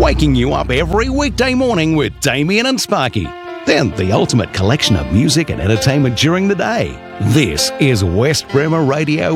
waking you up every weekday morning with Damien and Sparky. Then the ultimate collection of music and entertainment during the day. This is West Bremer Radio